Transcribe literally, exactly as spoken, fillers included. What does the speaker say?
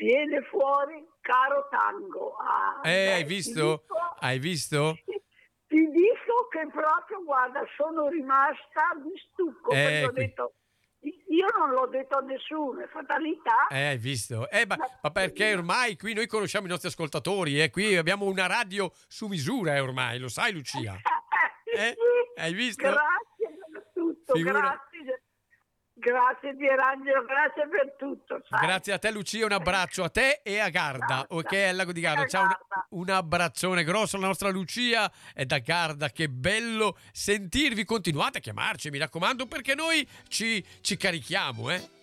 viene fuori Caro Tango. Ah, Eh, beh, hai ti visto? dico- Hai visto? Ti dico che proprio, guarda, sono rimasta di stucco, Eh, perché ho qui. detto, io non l'ho detto a nessuno, è fatalità. Eh, hai visto? Eh, ma, Ma- ma perché ormai qui noi conosciamo i nostri ascoltatori, eh? Qui abbiamo una radio su misura, eh, ormai, lo sai, Lucia? Eh? Sì, Hai visto? grazie per tutto, Figura. grazie, grazie Pierangelo, grazie per tutto, sai. Grazie a te, Lucia, un abbraccio a te e a Garda, Ciao, ok? ciao. Al lago di E Garda. a Ciao, un, Garda. un abbraccione grosso alla nostra Lucia e da Garda. Che bello sentirvi. Continuate a chiamarci, mi raccomando, perché noi ci, ci carichiamo, eh?